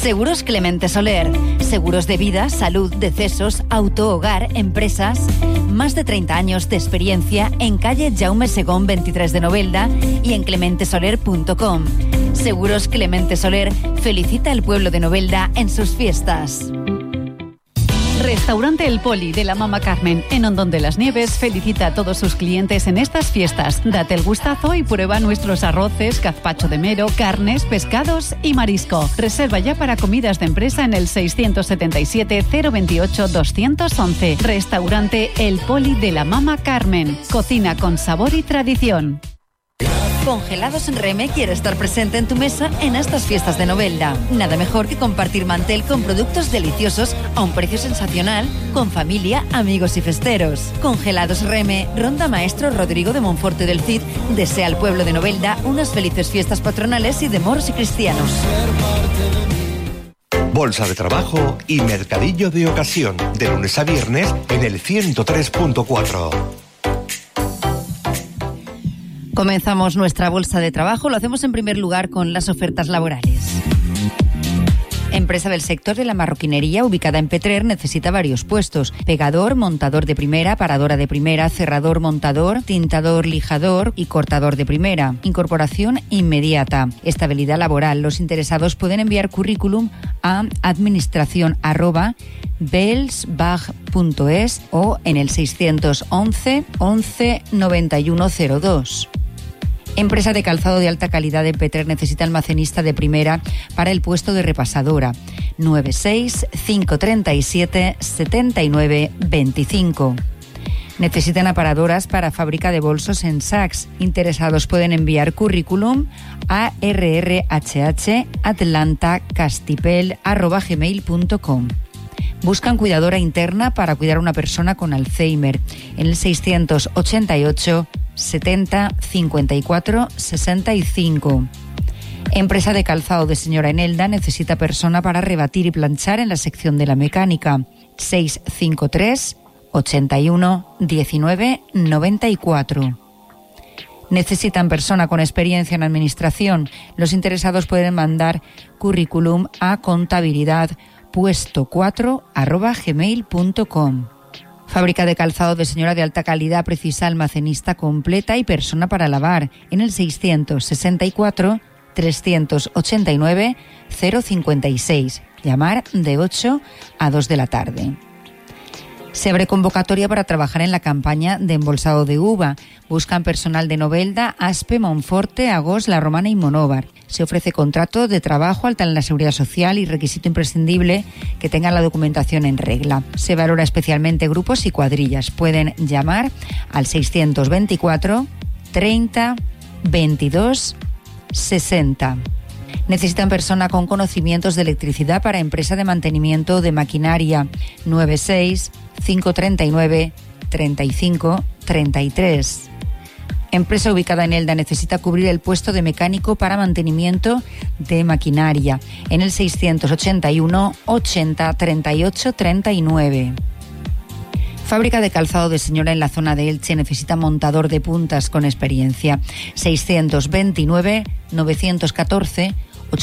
Seguros Clemente Soler. Seguros de vida, salud, decesos, auto, hogar, empresas. Más de 30 años de experiencia en calle Jaume Segón 23 de Novelda y en clementesoler.com. Seguros Clemente Soler felicita al pueblo de Novelda en sus fiestas. Restaurante El Poli de la Mama Carmen en Hondón de las Nieves felicita a todos sus clientes en estas fiestas. Date el gustazo y prueba nuestros arroces, gazpacho de mero, carnes, pescados y marisco. Reserva ya para comidas de empresa en el 677 028 211. Restaurante El Poli de la Mama Carmen. Cocina con sabor y tradición. Congelados en Reme quiere estar presente en tu mesa en estas fiestas de Novelda. Nada mejor que compartir mantel con productos deliciosos a un precio sensacional, con familia, amigos y festeros. Congelados Reme, Ronda Maestro Rodrigo de Monforte del Cid desea al pueblo de Novelda unas felices fiestas patronales y de moros y cristianos. Bolsa de trabajo y mercadillo de ocasión, de lunes a viernes en el 103.4. Comenzamos nuestra bolsa de trabajo. Lo hacemos en primer lugar con las ofertas laborales. Empresa del sector de la marroquinería ubicada en Petrer necesita varios puestos: pegador, montador de primera, paradora de primera, cerrador, montador, tintador, lijador y cortador de primera. Incorporación inmediata. Estabilidad laboral. Los interesados pueden enviar currículum a administración@belsbach.es o en el 611 11 9102. Empresa de calzado de alta calidad de Petrer necesita almacenista de primera para el puesto de repasadora. 96 537 79 25. Necesitan aparadoras para fábrica de bolsos en Saks. Interesados pueden enviar currículum a rrhhatlantacastipel@gmail.com. Buscan cuidadora interna para cuidar a una persona con Alzheimer en el 688 70 54 65. Empresa de calzado de señora Enelda necesita persona para rebatir y planchar en la sección de la mecánica. 653 81 19 94. Necesitan persona con experiencia en administración. Los interesados pueden mandar currículum a contabilidadpuesto4@gmail.com. Fábrica de calzado de señora de alta calidad precisa almacenista completa y persona para lavar en el 664 389 056. Llamar de 8 a 2 de la tarde. Se abre convocatoria para trabajar en la campaña de embolsado de uva. Buscan personal de Novelda, Aspe, Monforte, Agos, La Romana y Monóvar. Se ofrece contrato de trabajo, alta en la seguridad social y requisito imprescindible que tengan la documentación en regla. Se valora especialmente grupos y cuadrillas. Pueden llamar al 624 30 22 60. Necesitan persona con conocimientos de electricidad para empresa de mantenimiento de maquinaria. 96 539 35 33. Empresa ubicada en Elda necesita cubrir el puesto de mecánico para mantenimiento de maquinaria en el 681 80 38 39. Fábrica de calzado de señora en la zona de Elche necesita montador de puntas con experiencia. 629 914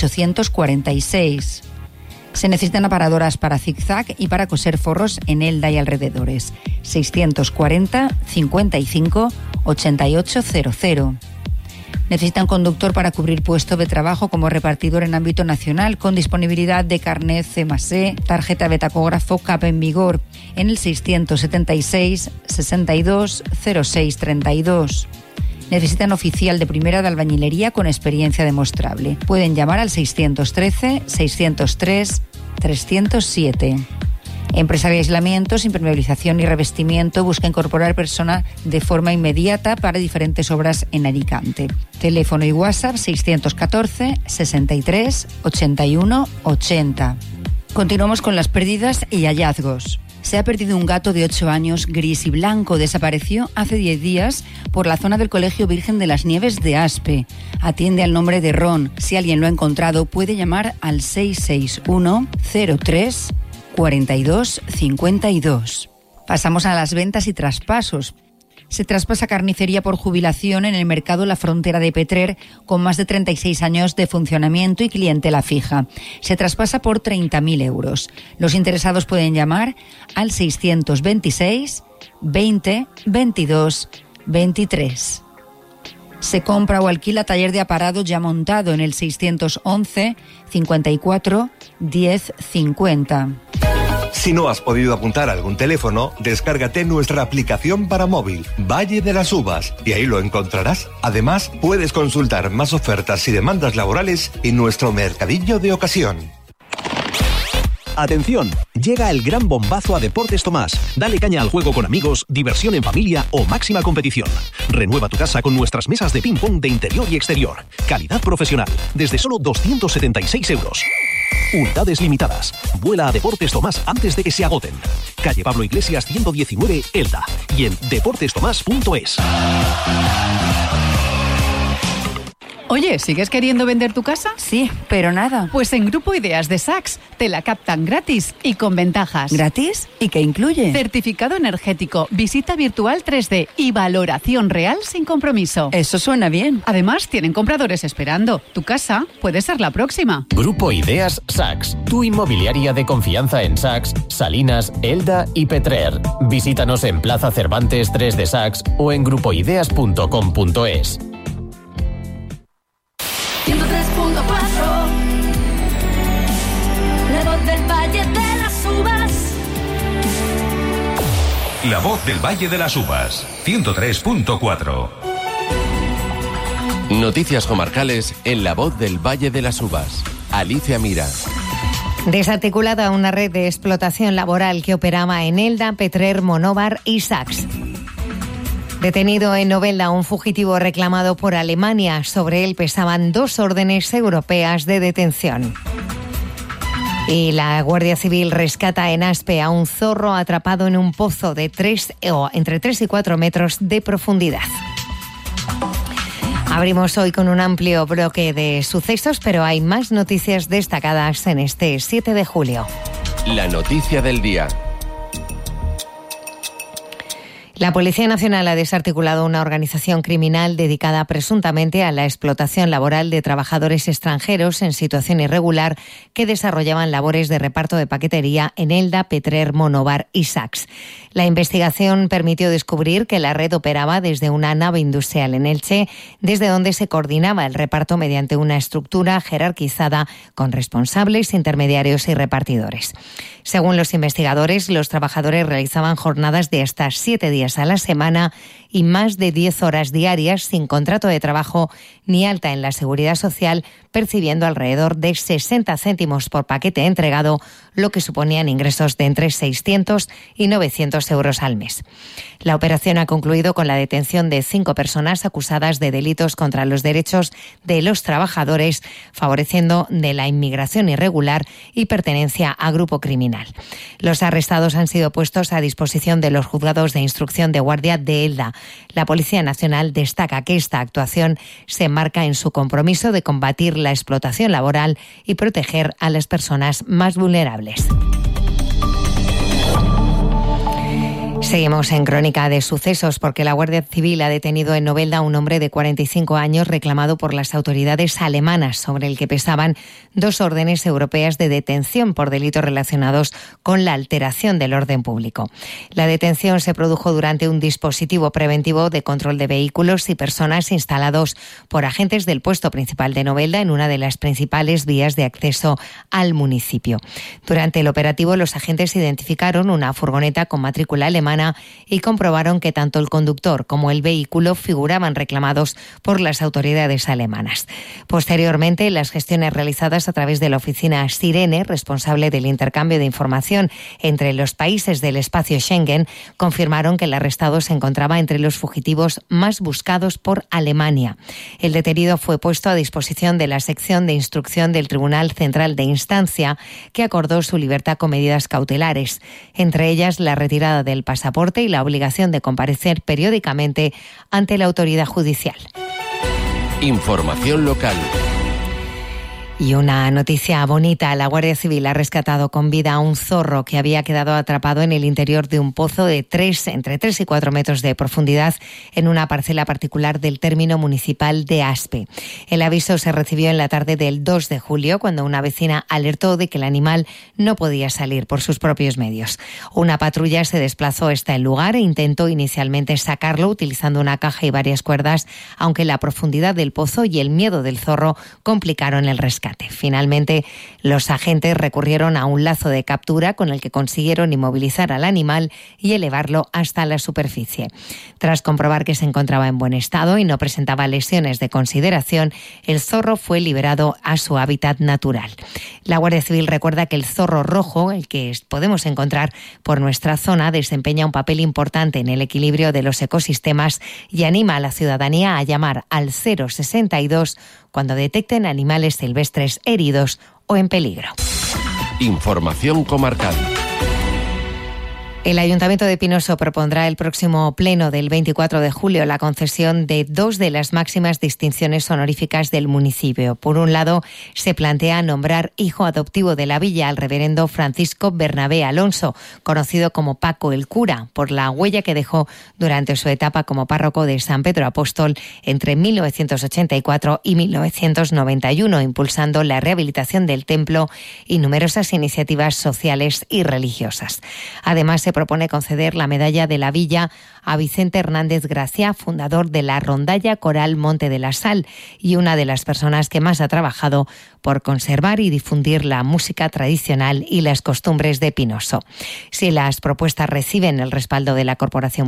846. Se necesitan aparadoras para zigzag y para coser forros en Elda y alrededores. 640 55 8800. Necesitan conductor para cubrir puesto de trabajo como repartidor en ámbito nacional con disponibilidad de carnet C+E, tarjeta de tacógrafo, CAP en vigor en el 676 62 06 32. Necesitan oficial de primera de albañilería con experiencia demostrable. Pueden llamar al 613 603 307. Empresa de aislamientos, impermeabilización y revestimiento busca incorporar persona de forma inmediata para diferentes obras en Alicante. Teléfono y WhatsApp 614 63 81 80. Continuamos con las pérdidas y hallazgos. Se ha perdido un gato de 8 años, gris y blanco. Desapareció hace 10 días por la zona del Colegio Virgen de las Nieves de Aspe. Atiende al nombre de Ron. Si alguien lo ha encontrado, puede llamar al 661 03 42 52. Pasamos a las ventas y traspasos. Se traspasa Carnicería por jubilación en el mercado La Frontera de Petrer, con más de 36 años de funcionamiento y clientela fija. Se traspasa por 30.000 euros. Los interesados pueden llamar al 626 20 22 23. Se compra o alquila taller de aparatos ya montado en el 611 54 10 50. Si no has podido apuntar a algún teléfono, descárgate nuestra aplicación para móvil, Valle de las Uvas, y ahí lo encontrarás. Además, puedes consultar más ofertas y demandas laborales en nuestro mercadillo de ocasión. Atención, llega el gran bombazo a Deportes Tomás. Dale caña al juego con amigos, diversión en familia o máxima competición. Renueva tu casa con nuestras mesas de ping-pong de interior y exterior. Calidad profesional, desde solo 276 euros. Unidades limitadas. Vuela a Deportes Tomás antes de que se agoten. Calle Pablo Iglesias 119, Elda. Y en deportestomás.es. Oye, ¿sigues queriendo vender tu casa? Sí, pero nada. Pues en Grupo Ideas de Sachs te la captan gratis y con ventajas. ¿Gratis? ¿Y qué incluye? Certificado energético, visita virtual 3D y valoración real sin compromiso. Eso suena bien. Además, tienen compradores esperando. Tu casa puede ser la próxima. Grupo Ideas Sachs, tu inmobiliaria de confianza en Sachs, Salinas, Elda y Petrer. Visítanos en Plaza Cervantes 3 de Sachs o en grupoideas.com.es. 103.4, la voz del Valle de las Uvas. La voz del Valle de las Uvas, 103.4. Noticias comarcales en La Voz del Valle de las Uvas. Alicia Mira. Desarticulada una red de explotación laboral que operaba en Elda, Petrer, Monóvar y Sachs. Detenido en Novelda un fugitivo reclamado por Alemania. Sobre él pesaban 2 órdenes europeas de detención. Y la Guardia Civil rescata en Aspe a un zorro atrapado en un pozo de entre 3 y 4 metros de profundidad. Abrimos hoy con un amplio bloque de sucesos, pero hay más noticias destacadas en este 7 de julio. La noticia del día. La Policía Nacional ha desarticulado una organización criminal dedicada presuntamente a la explotación laboral de trabajadores extranjeros en situación irregular que desarrollaban labores de reparto de paquetería en Elda, Petrer, Monóvar y Sachs. La investigación permitió descubrir que la red operaba desde una nave industrial en Elche, desde donde se coordinaba el reparto mediante una estructura jerarquizada con responsables, intermediarios y repartidores. Según los investigadores, los trabajadores realizaban jornadas de hasta 7 días a la semana y más de 10 horas diarias sin contrato de trabajo ni alta en la Seguridad Social, percibiendo alrededor de 60 céntimos por paquete entregado, lo que suponían ingresos de entre 600 y 900 euros al mes. La operación ha concluido con la detención de 5 personas acusadas de delitos contra los derechos de los trabajadores, favoreciendo de la inmigración irregular y pertenencia a grupo criminal. Los arrestados han sido puestos a disposición de los juzgados de instrucción de guardia de Elda. La Policía Nacional destaca que esta actuación se enmarca en su compromiso de combatir la explotación laboral y proteger a las personas más vulnerables. Seguimos en Crónica de Sucesos porque la Guardia Civil ha detenido en Novelda a un hombre de 45 años reclamado por las autoridades alemanas, sobre el que pesaban 2 órdenes europeas de detención por delitos relacionados con la alteración del orden público. La detención se produjo durante un dispositivo preventivo de control de vehículos y personas instalados por agentes del puesto principal de Novelda en una de las principales vías de acceso al municipio. Durante el operativo, los agentes identificaron una furgoneta con matrícula alemana y comprobaron que tanto el conductor como el vehículo figuraban reclamados por las autoridades alemanas. Posteriormente, las gestiones realizadas a través de la oficina Sirene, responsable del intercambio de información entre los países del espacio Schengen, confirmaron que el arrestado se encontraba entre los fugitivos más buscados por Alemania. El detenido fue puesto a disposición de la sección de instrucción del Tribunal Central de Instancia, que acordó su libertad con medidas cautelares, entre ellas la retirada del pasaporte y la obligación de comparecer periódicamente ante la autoridad judicial. Información local. Y una noticia bonita, la Guardia Civil ha rescatado con vida a un zorro que había quedado atrapado en el interior de un pozo de entre 3 y 4 metros de profundidad en una parcela particular del término municipal de Aspe. El aviso se recibió en la tarde del 2 de julio cuando una vecina alertó de que el animal no podía salir por sus propios medios. Una patrulla se desplazó hasta el lugar e intentó inicialmente sacarlo utilizando una caja y varias cuerdas, aunque la profundidad del pozo y el miedo del zorro complicaron el rescate. Finalmente, los agentes recurrieron a un lazo de captura con el que consiguieron inmovilizar al animal y elevarlo hasta la superficie. Tras comprobar que se encontraba en buen estado y no presentaba lesiones de consideración, el zorro fue liberado a su hábitat natural. La Guardia Civil recuerda que el zorro rojo, el que podemos encontrar por nuestra zona, desempeña un papel importante en el equilibrio de los ecosistemas y anima a la ciudadanía a llamar al 062 cuando detecten animales silvestres heridos o en peligro. Información comarcal. El Ayuntamiento de Pinoso propondrá el próximo pleno del 24 de julio la concesión de 2 de las máximas distinciones honoríficas del municipio. Por un lado, se plantea nombrar hijo adoptivo de la villa al reverendo Francisco Bernabé Alonso, conocido como Paco el Cura, por la huella que dejó durante su etapa como párroco de San Pedro Apóstol entre 1984 y 1991, impulsando la rehabilitación del templo y numerosas iniciativas sociales y religiosas. Además, se propone conceder la medalla de la Villa a Vicente Hernández Gracia, fundador de la Rondalla Coral Monte de la Sal y una de las personas que más ha trabajado por conservar y difundir la música tradicional y las costumbres de Pinoso. Si las propuestas reciben el respaldo de la Corporación